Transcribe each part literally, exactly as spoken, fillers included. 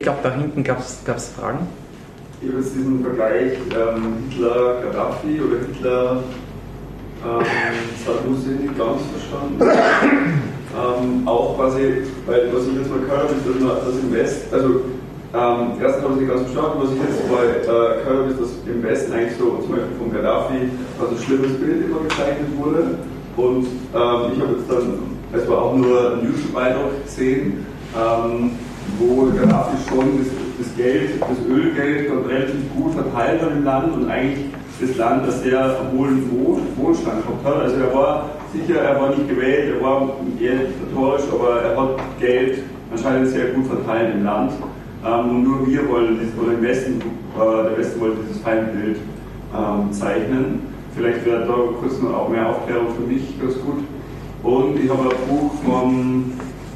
Ich glaube, da hinten gab es Fragen. Ich habe jetzt diesen Vergleich ähm, Hitler-Gaddafi oder Hitler ähm, Saddam Hussein nicht ganz verstanden. ähm, auch quasi, weil was ich jetzt mal gehört habe, ist, dass, man, dass im Westen, also ähm, erstens habe ich nicht ganz verstanden, was ich jetzt mal äh, gehört habe, ist, dass im Westen eigentlich so zum Beispiel von Gaddafi also ein schlimmes Bild immer gezeichnet wurde. Und ähm, ich habe jetzt dann, es war auch nur ein YouTube-Beitrag gesehen, ähm, wo Gaddafi schon das, das Geld, das Ölgeld dort relativ gut verteilt hat im Land und eigentlich das Land, das sehr hohen Wohlstand gehabt hat. Also er war sicher, er war nicht gewählt, er war eher diktatorisch, aber er hat Geld anscheinend sehr gut verteilt im Land. Ähm, und nur wir wollen, oder im Westen, äh, der Westen wollte dieses Feindbild ähm, zeichnen. Vielleicht wäre da kurz noch auch mehr Aufklärung für mich ganz gut. Und ich habe ein Buch von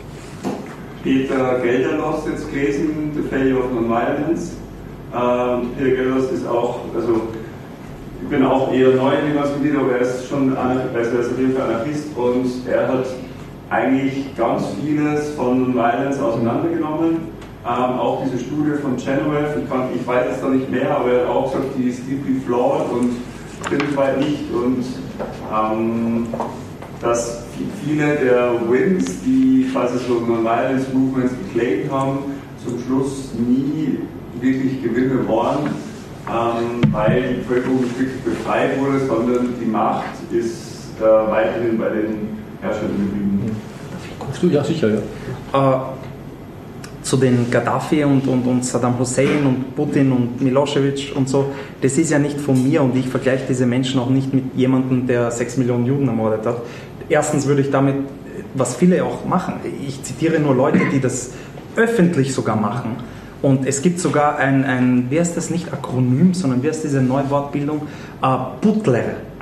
Peter Gelderlos jetzt gelesen, The Failure of Non-Violence. Ähm, Peter Gelderlos ist auch, also ich bin auch eher neu in dem Mitglied, aber er ist schon also er ist auf jeden Fall Anarchist und er hat eigentlich ganz vieles von Non-Violence auseinandergenommen. Ähm, auch diese Studie von Chenoweth, ich, kann, ich weiß es da nicht mehr, aber er hat auch gesagt, die ist deeply flawed und stimmt weit nicht und ähm, dass viele der Wins, die quasi so Non-Violence Movements geclaimt haben, zum Schluss nie wirklich Gewinne waren, ähm, weil die Bevölkerung nicht wirklich befreit wurde, sondern die Macht ist äh, weiterhin bei den Herrschern geblieben. Ja, sicher, ja. Äh, zu den Gaddafi und, und, und Saddam Hussein und Putin und Milosevic und so, das ist ja nicht von mir und ich vergleiche diese Menschen auch nicht mit jemandem, der sechs Millionen Juden ermordet hat. Erstens würde ich damit, was viele auch machen, ich zitiere nur Leute, die das öffentlich sogar machen und es gibt sogar ein, ein wie heißt das, nicht Akronym, sondern wie heißt diese Neuwortbildung, äh, Butler.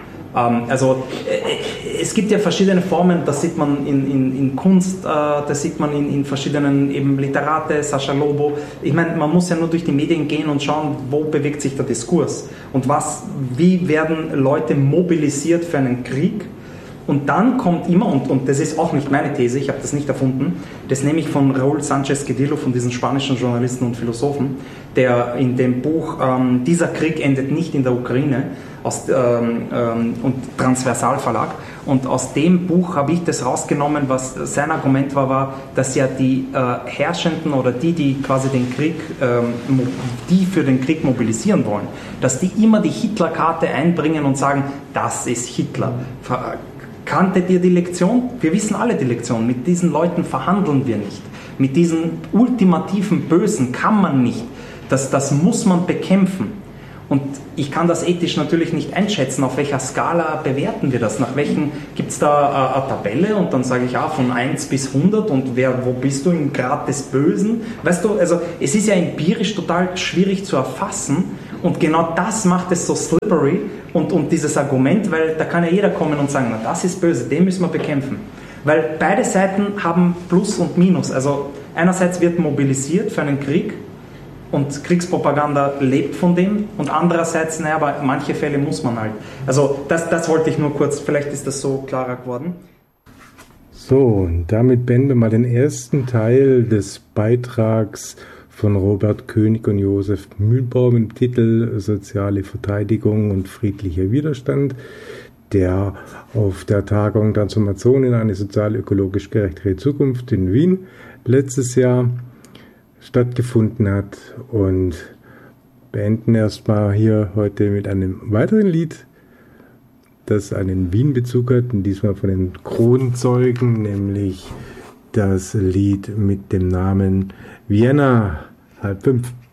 Also es gibt ja verschiedene Formen, das sieht man in, in, in Kunst, das sieht man in, in verschiedenen eben Literate, Sascha Lobo. Ich meine, man muss ja nur durch die Medien gehen und schauen, wo bewegt sich der Diskurs und was, wie werden Leute mobilisiert für einen Krieg. Und dann kommt immer, und, und das ist auch nicht meine These, ich habe das nicht erfunden, das nehme ich von Raúl Sánchez Gedillo, von diesem spanischen Journalisten und Philosophen, der in dem Buch ähm, Dieser Krieg endet nicht in der Ukraine aus, ähm, ähm, und Transversal Verlag, und aus dem Buch habe ich das rausgenommen, was sein Argument war, war, dass ja die äh, Herrschenden oder die, die quasi den Krieg, ähm, die für den Krieg mobilisieren wollen, dass die immer die Hitler-Karte einbringen und sagen, das ist Hitler. Kanntet ihr die Lektion? Wir wissen alle die Lektion. Mit diesen Leuten verhandeln wir nicht. Mit diesen ultimativen Bösen kann man nicht. Das, das muss man bekämpfen. Und ich kann das ethisch natürlich nicht einschätzen, auf welcher Skala bewerten wir das, nach welchen, gibt es da eine, eine Tabelle und dann sage ich, ah, von eins bis hundert und wer, wo bist du im Grad des Bösen? Weißt du, also es ist ja empirisch total schwierig zu erfassen und genau das macht es so slippery und, und dieses Argument, weil da kann ja jeder kommen und sagen, na das ist böse, den müssen wir bekämpfen. Weil beide Seiten haben Plus und Minus, also einerseits wird mobilisiert für einen Krieg, und Kriegspropaganda lebt von dem und andererseits, naja, aber manche Fälle muss man halt. Also das, das wollte ich nur kurz, vielleicht ist das so klarer geworden. So, und damit beenden wir mal den ersten Teil des Beitrags von Robert König und Josef Mühlbaum im Titel Soziale Verteidigung und friedlicher Widerstand, der auf der Tagung Transformation in eine sozial-ökologisch gerechtere Zukunft in Wien letztes Jahr stattgefunden hat, und beenden erstmal hier heute mit einem weiteren Lied, das einen Wien-Bezug hat, und diesmal von den Kronzeugen, nämlich das Lied mit dem Namen Vienna halb fünf.